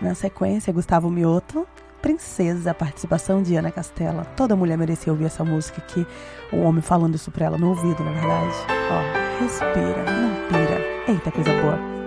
Na sequência, Gustavo Mioto, Princesa, participação de Ana Castela. Toda mulher merecia ouvir essa música aqui, um homem falando isso pra ela no ouvido, na verdade. Ó, respira, não pira. Eita, coisa boa.